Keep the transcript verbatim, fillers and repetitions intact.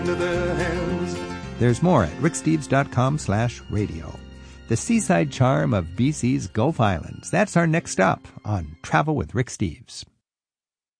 into their hands. There's more at ricksteves.com slash radio. The seaside charm of B C's Gulf Islands. That's our next stop on Travel with Rick Steves.